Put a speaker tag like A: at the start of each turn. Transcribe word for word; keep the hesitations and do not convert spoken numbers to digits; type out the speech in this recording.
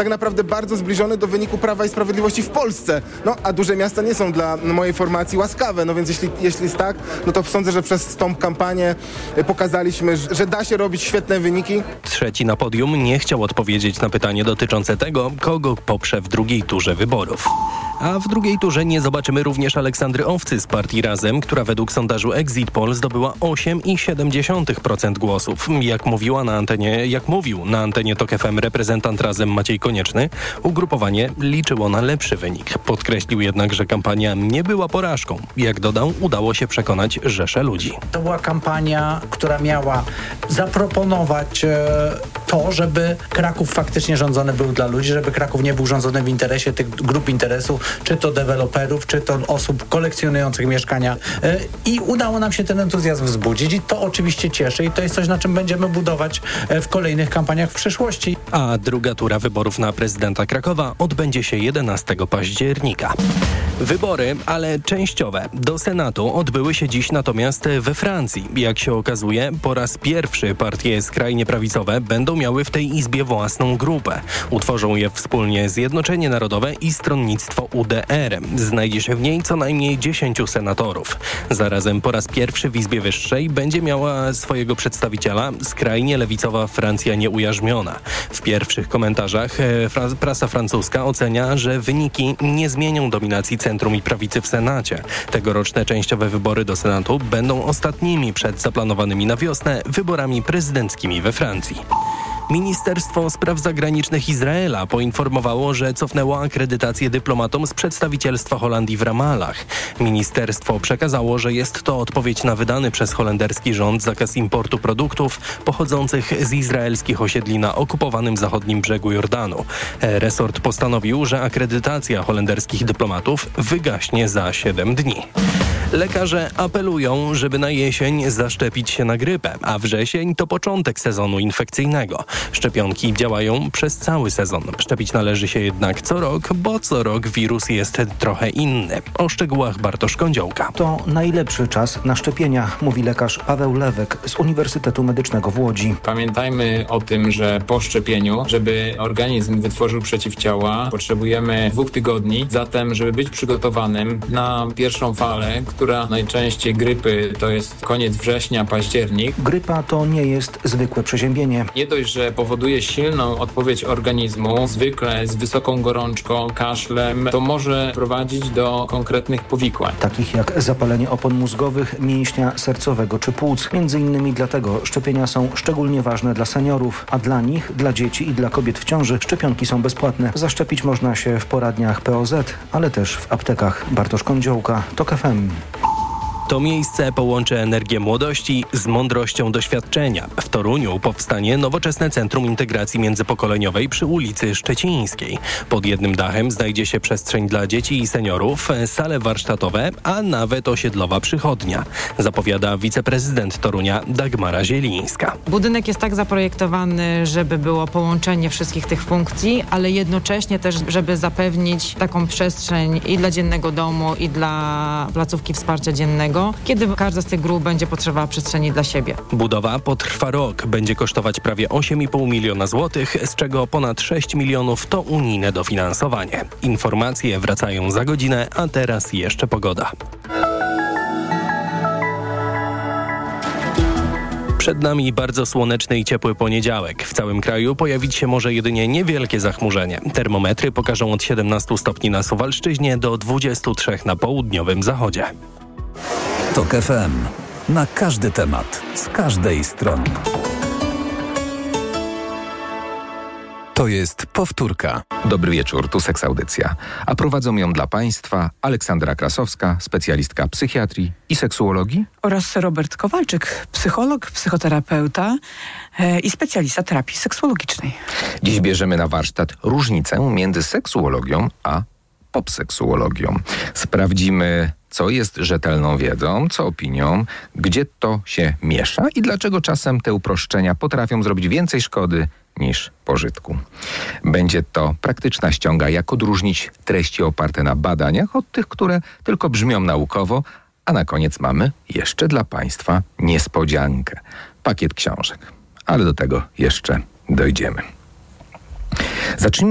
A: tak naprawdę bardzo zbliżony do wyniku Prawa i Sprawiedliwości w Polsce. No, a duże miasta nie są dla mojej formacji łaskawe, no więc jeśli, jeśli jest tak, no to sądzę, że przez tą kampanię pokazaliśmy, że da się robić świetne wyniki.
B: Trzeci na podium nie chciał odpowiedzieć na pytanie dotyczące tego, kogo poprze w drugiej turze wyborów. A w drugiej turze nie zobaczymy również Aleksandry Owcy z partii Razem, która według sondażu Exit Poll zdobyła osiem przecinek siedem procent głosów. Jak mówiła na antenie, jak mówił na antenie Tok F M reprezentant Razem Maciej Konieczny, ugrupowanie liczyło na lepszy wynik. Podkreślił jednak, że kampania nie była porażką. Jak dodał, udało się przekonać rzesze ludzi.
C: To była kampania, która miała zaproponować e, to, żeby Kraków faktycznie rządzony był dla ludzi, żeby Kraków nie był rządzony w interesie tych grup interesu, czy to deweloperów, czy to osób kolekcjonujących mieszkania. E, I udało nam się ten entuzjazm wzbudzić i to oczywiście cieszy i to jest coś, na czym będziemy budować w kolejnych kampaniach w przyszłości.
B: A druga tura wyborów na prezydenta Krakowa odbędzie się jedenastego października. Wybory, ale częściowe, do Senatu odbyły się dziś natomiast we Francji. Jak się okazuje, po raz pierwszy partie skrajnie prawicowe będą miały w tej izbie własną grupę. Utworzą je wspólnie Zjednoczenie Narodowe i Stronnictwo U D R. Znajdzie się w niej co najmniej dziesięciu senatorów. Zarazem po raz pierwszy w Izbie Wyższej będzie miała swojego przedstawiciela skrajnie lewicowa Francja nieujarzmiona. W pierwszych komentarzach fra- prasa francuska ocenia, że wyniki nie zmienią dominacji centrum i prawicy w Senacie. Tegoroczne częściowe wybory do Senatu będą ostatnimi przed zaplanowanymi na wiosnę wyborami prezydenckimi we Francji. Ministerstwo Spraw Zagranicznych Izraela poinformowało, że cofnęło akredytację dyplomatom z przedstawicielstwa Holandii w Ramallah. Ministerstwo przekazało, że jest to odpowiedź na wydany przez holenderski rząd zakaz importu produktów pochodzących z izraelskich osiedli na okupowanym zachodnim brzegu Jordanu. Resort postanowił, że akredytacja holenderskich dyplomatów wygaśnie za siedem dni. Lekarze apelują, żeby na jesień zaszczepić się na grypę, a wrzesień to początek sezonu infekcyjnego. Szczepionki działają przez cały sezon. Szczepić należy się jednak co rok, bo co rok wirus jest trochę inny. O szczegółach Bartosz Kądziołka.
D: To najlepszy czas na szczepienia, mówi lekarz Paweł Lewek z Uniwersytetu Medycznego w Łodzi.
E: Pamiętajmy o tym, że po szczepieniu, żeby organizm wytworzył przeciwciała, potrzebujemy dwóch tygodni. Zatem, żeby być przygotowanym na pierwszą falę, która najczęściej grypy to jest koniec września, październik.
D: Grypa to nie jest zwykłe przeziębienie.
E: Nie dość, że powoduje silną odpowiedź organizmu, zwykle z wysoką gorączką, kaszlem, to może prowadzić do konkretnych powikłań.
D: Takich jak zapalenie opon mózgowych, mięśnia sercowego czy płuc. Między innymi dlatego szczepienia są szczególnie ważne dla seniorów, a dla nich, dla dzieci i dla kobiet w ciąży szczepionki są bezpłatne. Zaszczepić można się w poradniach P O Z, ale też w aptekach. Bartosz Kądziołka, Tok F M.
B: To miejsce połączy energię młodości z mądrością doświadczenia. W Toruniu powstanie nowoczesne Centrum Integracji Międzypokoleniowej przy ulicy Szczecińskiej. Pod jednym dachem znajdzie się przestrzeń dla dzieci i seniorów, sale warsztatowe, a nawet osiedlowa przychodnia. Zapowiada wiceprezydent Torunia Dagmara Zielińska.
F: Budynek jest tak zaprojektowany, żeby było połączenie wszystkich tych funkcji, ale jednocześnie też, żeby zapewnić taką przestrzeń i dla dziennego domu, i dla placówki wsparcia dziennego, kiedy każda z tych grup będzie potrzebowała przestrzeni dla siebie.
B: Budowa potrwa rok, będzie kosztować prawie osiem i pół miliona złotych, z czego ponad sześć milionów to unijne dofinansowanie. Informacje wracają za godzinę, a teraz jeszcze pogoda. Przed nami bardzo słoneczny i ciepły poniedziałek. W całym kraju pojawić się może jedynie niewielkie zachmurzenie. Termometry pokażą od siedemnastu stopni na Suwalszczyźnie do dwudziestu trzech na południowym zachodzie.
G: Tok F M. Na każdy temat, z każdej strony. To jest powtórka.
H: Dobry wieczór, tu Seks Audycja. A prowadzą ją dla Państwa Aleksandra Krasowska, specjalistka psychiatrii i seksuologii,
I: oraz Robert Kowalczyk, psycholog, psychoterapeuta e, i specjalista terapii seksuologicznej.
H: Dziś bierzemy na warsztat różnicę między seksuologią a popseksuologią. Sprawdzimy, co jest rzetelną wiedzą, co opinią, gdzie to się miesza i dlaczego czasem te uproszczenia potrafią zrobić więcej szkody niż pożytku. Będzie to praktyczna ściąga, jak odróżnić treści oparte na badaniach od tych, które tylko brzmią naukowo, a na koniec mamy jeszcze dla Państwa niespodziankę. Pakiet książek. Ale do tego jeszcze dojdziemy. Zacznijmy